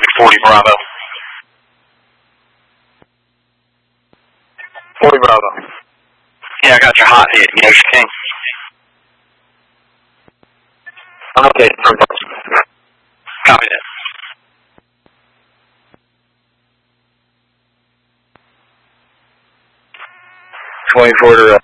Miami 40 Bravo. 40 Bravo. Yeah, I got your hot hit, Yoshi King. I'm okay. Copy that. Twenty-four to